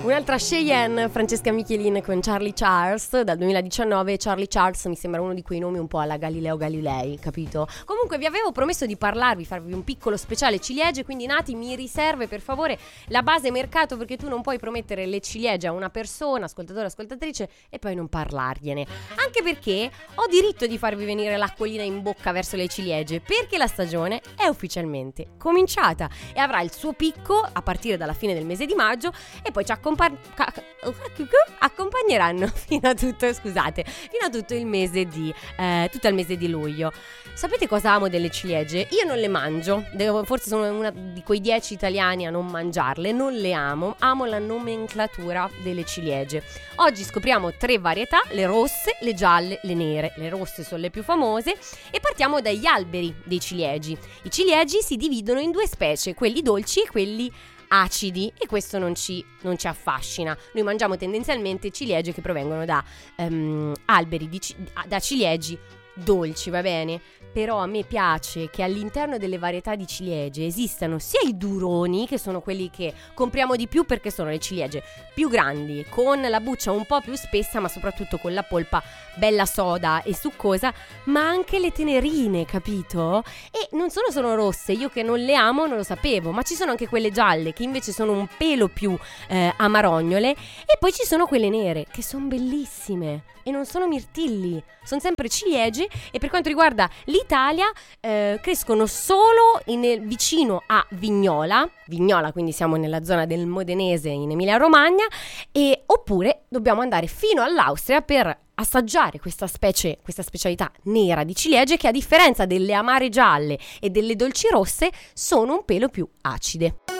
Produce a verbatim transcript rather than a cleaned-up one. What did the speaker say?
Un'altra Cheyenne, Francesca Michelin con Charlie Charles dal duemiladiciannove. Charlie Charles mi sembra uno di quei nomi un po' alla Galileo Galilei, capito? Comunque vi avevo promesso di parlarvi, farvi un piccolo speciale ciliegie, quindi Nati mi riserve per favore la base mercato, perché tu non puoi promettere le ciliegie a una persona, ascoltatore, ascoltatrice, e poi non parlargliene. Anche perché ho diritto di farvi venire l'acquolina in bocca verso le ciliegie, perché la stagione è ufficialmente cominciata e avrà il suo picco a partire dalla fine del mese di maggio, e poi ci accompagnerà accompagneranno fino a tutto, scusate, fino a tutto il mese di eh, tutto il mese di luglio. Sapete cosa amo delle ciliegie? Io non le mangio, devo, forse sono una di quei dieci italiani a non mangiarle, non le amo, amo la nomenclatura delle ciliegie. Oggi scopriamo tre varietà: le rosse, le gialle, le nere. Le rosse sono le più famose e partiamo dagli alberi dei ciliegi. I ciliegi si dividono in due specie, quelli dolci e quelli acidi, e questo non ci, non ci affascina. Noi mangiamo tendenzialmente ciliegie che provengono da um, alberi di, da ciliegi dolci, va bene? Però a me piace che all'interno delle varietà di ciliegie esistano sia i duroni, che sono quelli che compriamo di più perché sono le ciliegie più grandi, con la buccia un po' più spessa, ma soprattutto con la polpa bella soda e succosa, ma anche le tenerine, capito? E non sono solo rosse, io che non le amo non lo sapevo, ma ci sono anche quelle gialle che invece sono un pelo più eh, amarognole, e poi ci sono quelle nere che sono bellissime e non sono mirtilli, sono sempre ciliegie. E per quanto riguarda l'Italia, eh, crescono solo in, vicino a Vignola, Vignola, quindi siamo nella zona del Modenese in Emilia Romagna, e oppure dobbiamo andare fino all'Austria per assaggiare questa specie, questa specialità nera di ciliegie, che a differenza delle amare gialle e delle dolci rosse sono un pelo più acide.